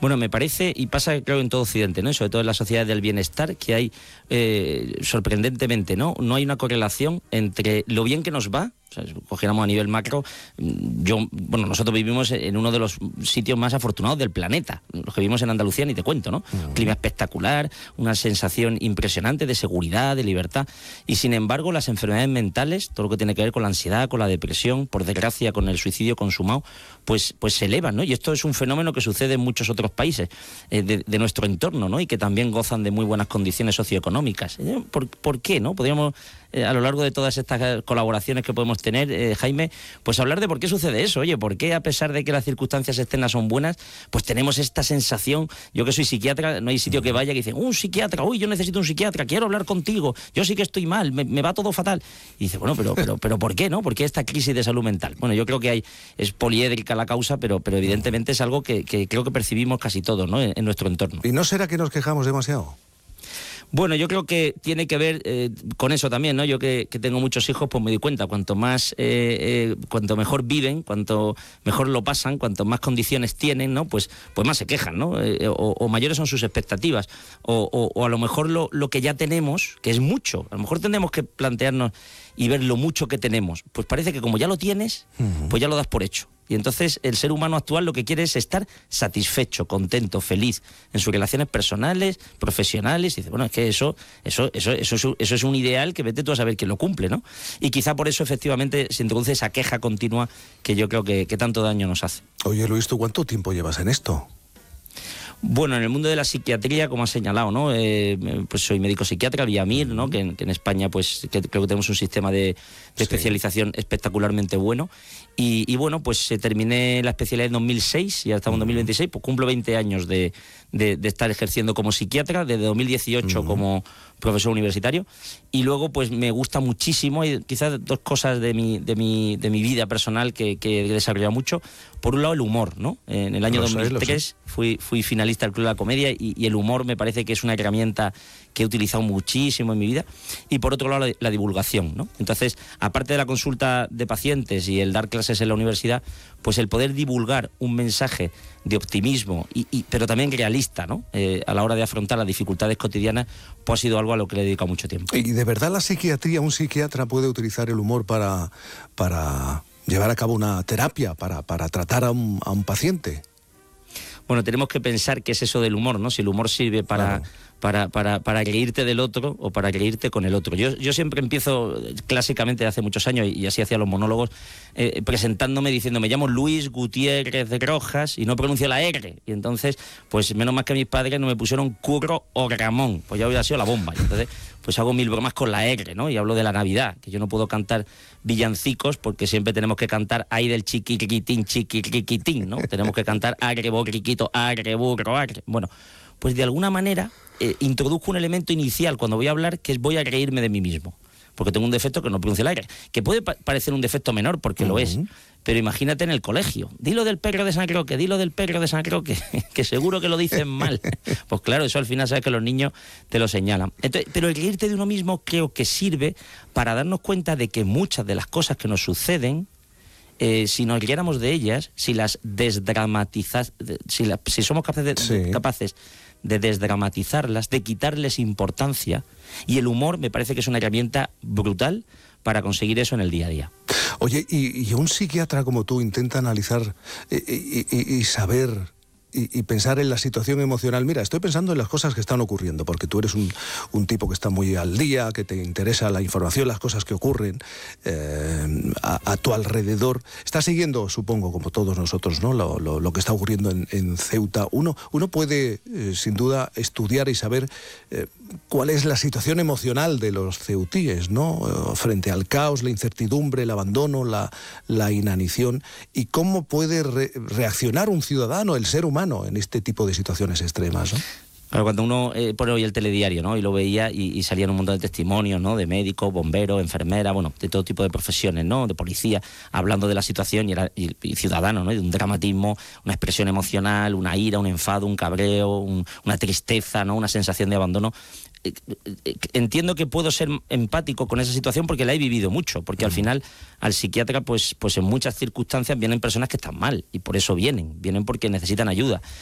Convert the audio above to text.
Bueno, me parece, y pasa creo en todo Occidente, ¿no? Y sobre todo en las sociedades del bienestar, que hay, sorprendentemente, ¿no? No hay una correlación entre lo bien que nos va. O sea, si cogiéramos a nivel macro, nosotros vivimos en uno de los sitios más afortunados del planeta. Los que vivimos en Andalucía, ni te cuento, ¿no? Clima espectacular, una sensación impresionante de seguridad, de libertad. Y sin embargo, las enfermedades mentales, todo lo que tiene que ver con la ansiedad, con la depresión, por desgracia, con el suicidio consumado, pues se elevan, ¿no? Y esto es un fenómeno que sucede en muchos otros países de nuestro entorno, ¿no? Y que también gozan de muy buenas condiciones socioeconómicas. ¿Por qué, no? Podríamos, a lo largo de todas estas colaboraciones que podemos tener, Jaime, pues hablar de por qué sucede eso. Oye, por qué a pesar de que las circunstancias externas son buenas, pues tenemos esta sensación. Yo que soy psiquiatra, no hay sitio que vaya que dice, un psiquiatra, uy, yo necesito un psiquiatra, quiero hablar contigo, yo sí que estoy mal, me va todo fatal. Y dice, bueno, pero ¿por qué, no? ¿Por qué esta crisis de salud mental? Bueno, yo creo que es poliédrica la causa, pero evidentemente es algo que creo que percibimos casi todos, ¿no? En nuestro entorno. ¿Y no será que nos quejamos demasiado? Bueno, yo creo que tiene que ver con eso también, ¿no? Yo que tengo muchos hijos, pues me doy cuenta, cuanto mejor viven, cuanto mejor lo pasan, cuanto más condiciones tienen, ¿no? Pues más se quejan, ¿no? O mayores son sus expectativas, o a lo mejor lo que ya tenemos, que es mucho, a lo mejor tendremos que plantearnos y ver lo mucho que tenemos. Pues parece que como ya lo tienes, pues ya lo das por hecho. Y entonces el ser humano actual lo que quiere es estar satisfecho, contento, feliz en sus relaciones personales, profesionales. Y dice, bueno, es que eso es un ideal que vete tú a saber quién lo cumple, ¿no? Y quizá por eso efectivamente se introduce esa queja continua que yo creo que tanto daño nos hace. Oye, Luis, ¿tú cuánto tiempo llevas en esto? Bueno, en el mundo de la psiquiatría, como has señalado, ¿no? Pues soy médico psiquiatra vía MIR, ¿no? Que en España, pues creo que tenemos un sistema de especialización espectacularmente bueno. Y bueno, pues terminé la especialidad en 2006 y ya estamos en 2026, pues cumplo 20 años de estar ejerciendo como psiquiatra, desde 2018 como profesor universitario. Y luego, pues me gusta muchísimo, y quizás dos cosas de mi vida personal que he desarrollado mucho. Por un lado, el humor, ¿no? En el año 2003 fui finalista del Club de la Comedia y el humor me parece que es una herramienta que he utilizado muchísimo en mi vida. Y por otro lado, la divulgación, ¿no? Entonces, aparte de la consulta de pacientes y el dar clases en la universidad, pues el poder divulgar un mensaje de optimismo, pero también realista, ¿no? A la hora de afrontar las dificultades cotidianas, pues ha sido algo a lo que le he dedicado mucho tiempo. ¿Y de verdad la psiquiatría, un psiquiatra puede utilizar el humor para llevar a cabo una terapia, para tratar a un paciente? Bueno, tenemos que pensar qué es eso del humor, ¿no? Si el humor sirve para reírte del otro o para reírte con el otro. Yo siempre empiezo, clásicamente hace muchos años, y así hacía los monólogos, presentándome diciendo, me llamo Luis Gutiérrez de Rojas y no pronuncio la R. Y entonces, pues menos mal que mis padres no me pusieron Curro o Ramón, pues ya hubiera sido la bomba. Y entonces, pues hago mil bromas con la R, ¿no? Y hablo de la Navidad, que yo no puedo cantar villancicos porque siempre tenemos que cantar ay del chiquiriquitín, ¿no? Tenemos que cantar agre, borriquito, agre, burro, agre. Bueno, pues de alguna manera introduzco un elemento inicial cuando voy a hablar, que es voy a reírme de mí mismo, porque tengo un defecto que no pronuncio el aire, que puede parecer un defecto menor, porque lo es, pero imagínate en el colegio, dilo del perro de San Roque, dilo del perro de San Roque, que seguro que lo dicen mal. Pues claro, eso al final sabes que los niños te lo señalan. Entonces, pero el reírte de uno mismo creo que sirve para darnos cuenta de que muchas de las cosas que nos suceden, si nos riéramos de ellas, si las desdramatizas, si somos capaces de desdramatizarlas, de quitarles importancia, y el humor me parece que es una herramienta brutal para conseguir eso en el día a día. Oye, y un psiquiatra como tú intenta analizar y saber y pensar en la situación emocional. Mira, estoy pensando en las cosas que están ocurriendo, porque tú eres un tipo que está muy al día, que te interesa la información, las cosas que ocurren a tu alrededor. Estás siguiendo, supongo, como todos nosotros, ¿no? Lo que está ocurriendo en Ceuta. Uno puede, sin duda, estudiar y saber cuál es la situación emocional de los ceutíes, ¿no? Frente al caos, la incertidumbre, el abandono, la inanición, y cómo puede reaccionar un ciudadano, el ser humano, en este tipo de situaciones extremas, ¿no? Claro, cuando uno pone hoy el telediario, ¿no? Y lo veía y salían un montón de testimonios, ¿no? De médicos, bomberos, enfermeras, bueno, de todo tipo de profesiones, ¿no? De policía, hablando de la situación y ciudadanos, ¿no? Y de un dramatismo, una expresión emocional, una ira, un enfado, un cabreo, una tristeza, ¿no? Una sensación de abandono. Entiendo que puedo ser empático con esa situación porque la he vivido mucho, porque al final al psiquiatra pues en muchas circunstancias vienen personas que están mal y por eso vienen porque necesitan ayuda.